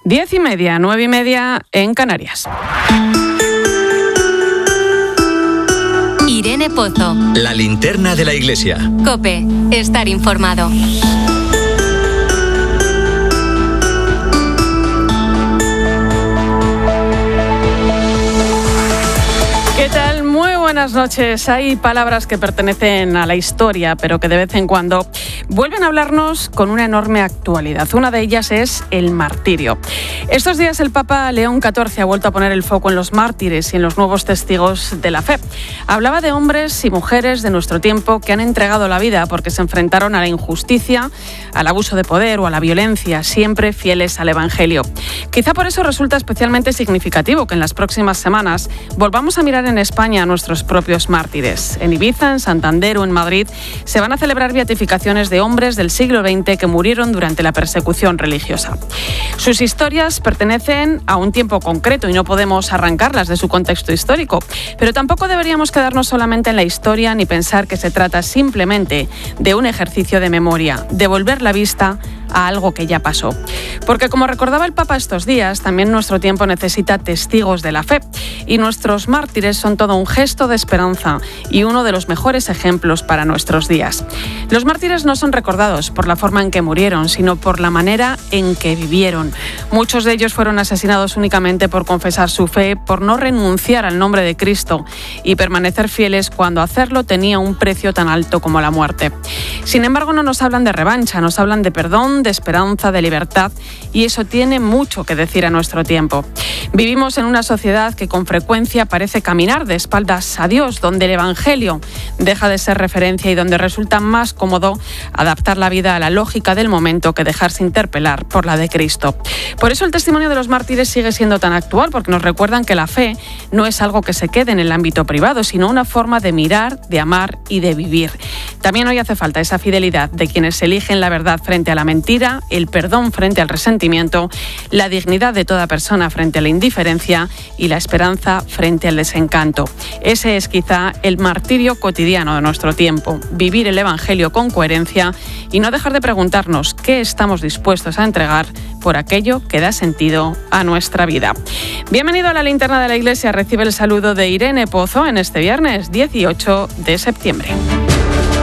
10:30, 9:30 en Canarias. Irene Pozo. La linterna de la iglesia. COPE. Estar informado. ¿Qué tal? Muy buenas noches. Hay palabras que pertenecen a la historia, pero que de vez en cuando vuelven a hablarnos con una enorme actualidad. Una de ellas es el martirio. Estos días el Papa León XIV ha vuelto a poner el foco en los mártires y en los nuevos testigos de la fe. Hablaba de hombres y mujeres de nuestro tiempo que han entregado la vida porque se enfrentaron a la injusticia, al abuso de poder o a la violencia, siempre fieles al Evangelio. Quizá por eso resulta especialmente significativo que en las próximas semanas volvamos a mirar en España a nuestros propios mártires. En Ibiza, en Santander o en Madrid se van a celebrar beatificaciones de hombres del siglo XX que murieron durante la persecución religiosa. Sus historias pertenecen a un tiempo concreto y no podemos arrancarlas de su contexto histórico, pero tampoco deberíamos quedarnos solamente en la historia ni pensar que se trata simplemente de un ejercicio de memoria, de volver la vista a algo que ya pasó. Porque como recordaba el Papa estos días, también nuestro tiempo necesita testigos de la fe y nuestros mártires son todo un gesto de esperanza y uno de los mejores ejemplos para nuestros días. Los mártires no son recordados por la forma en que murieron, sino por la manera en que vivieron. Muchos de ellos fueron asesinados únicamente por confesar su fe, por no renunciar al nombre de Cristo y permanecer fieles cuando hacerlo tenía un precio tan alto como la muerte. Sin embargo, no nos hablan de revancha, nos hablan de perdón, de esperanza, de libertad, y eso tiene mucho que decir a nuestro tiempo. Vivimos en una sociedad que con frecuencia parece caminar de espaldas a Dios, donde el Evangelio deja de ser referencia y donde resulta más cómodo adaptar la vida a la lógica del momento que dejarse interpelar por la de Cristo. Por eso el testimonio de los mártires sigue siendo tan actual, porque nos recuerdan que la fe no es algo que se quede en el ámbito privado, sino una forma de mirar, de amar y de vivir. También hoy hace falta esa fidelidad de quienes eligen la verdad frente a la mentira, el perdón frente al resentimiento, la dignidad de toda persona frente a la indiferencia y la esperanza frente al desencanto. Ese es quizá el martirio cotidiano de nuestro tiempo, vivir el Evangelio con coherencia y no dejar de preguntarnos qué estamos dispuestos a entregar por aquello que da sentido a nuestra vida. Bienvenido a la linterna de la iglesia, recibe el saludo de Irene Pozo en este viernes 18 de septiembre.